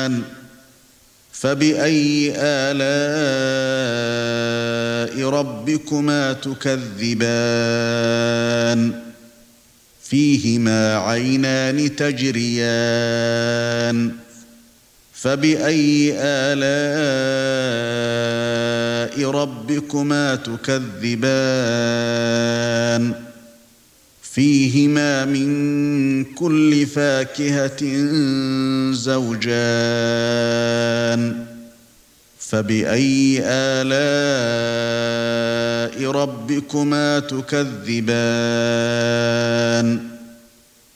فبأي آلاء ربكما تكذبان فيهما عينان تجريان فبأي آلاء ربكما تكذبان فيهما من كل فاكهة زوجان فبأي آلاء ربكما تكذبان